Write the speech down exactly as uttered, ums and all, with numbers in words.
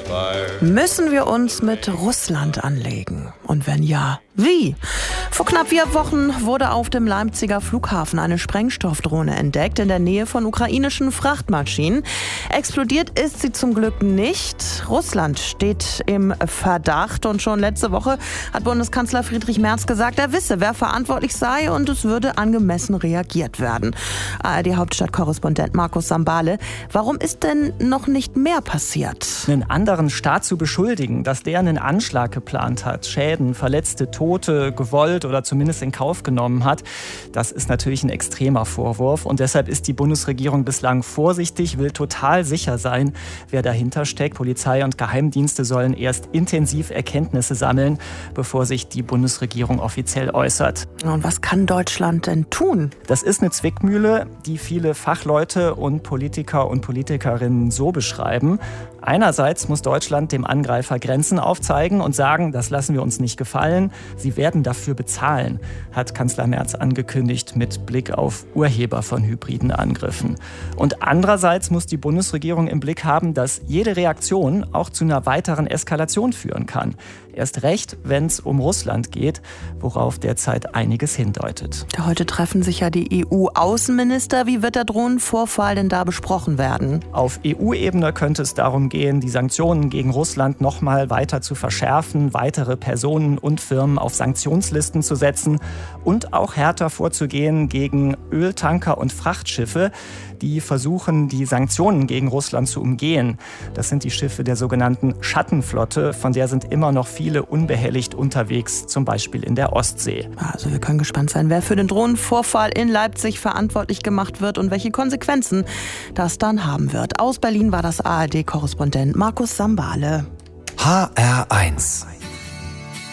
Müssen wir uns mit Russland anlegen? Und wenn ja, wie? Vor knapp vier Wochen wurde auf dem Leipziger Flughafen eine Sprengstoffdrohne entdeckt in der Nähe von ukrainischen Frachtmaschinen. Explodiert ist sie zum Glück nicht. Russland steht im Verdacht und schon letzte Woche hat Bundeskanzler Friedrich Merz gesagt, er wisse, wer verantwortlich sei und es würde angemessen reagiert werden. A R D-Hauptstadtkorrespondent Markus Sambale, warum ist denn noch nicht mehr passiert? Einen anderen Staat zu beschuldigen, dass der einen Anschlag geplant hat, Schäden, Verletzte, Tote gewollt oder zumindest in Kauf genommen hat, das ist natürlich ein extremer Vorwurf. Und deshalb ist die Bundesregierung bislang vorsichtig, will total sicher sein, wer dahinter steckt. Polizei und Geheimdienste sollen erst intensiv Erkenntnisse sammeln, bevor sich die Bundesregierung offiziell äußert. Und was kann Deutschland denn tun? Das ist eine Zwickmühle, die viele Fachleute und Politiker und Politikerinnen so beschreiben. Einerseits muss Deutschland dem Angreifer Grenzen aufzeigen und sagen, das lassen wir uns nicht gefallen. Sie werden dafür bezahlen, hat Kanzler Merz angekündigt mit Blick auf Urheber von hybriden Angriffen. Und andererseits muss die Bundesregierung im Blick haben, dass jede Reaktion auch zu einer weiteren Eskalation führen kann. Erst recht, wenn es um Russland geht, worauf derzeit einiges hindeutet. Heute treffen sich ja die E U-Außenminister. Wie wird der Drohnenvorfall denn da besprochen werden? Auf E U-Ebene könnte es darum gehen, die Sanktionen gegen Russland noch mal weiter zu verschärfen, weitere Personen und Firmen auf Sanktionslisten zu setzen und auch härter vorzugehen gegen Öltanker und Frachtschiffe, die versuchen, die Sanktionen gegen Russland zu umgehen. Das sind die Schiffe der sogenannten Schattenflotte, von der sind immer noch viele unbehelligt unterwegs, zum Beispiel in der Ostsee. Also wir können gespannt sein, wer für den Drohnenvorfall in Leipzig verantwortlich gemacht wird und welche Konsequenzen das dann haben wird. Aus Berlin war das A R D-Korrespondent Markus Sambale. H R eins